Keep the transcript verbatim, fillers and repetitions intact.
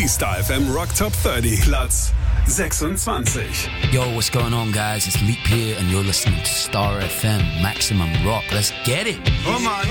Die Star F M Rock Top dreißig, Platz sechsundzwanzig. Yo, what's going on, guys? It's Leap here, and you're listening to Star F M Maximum Rock. Let's get it. Oh Mann.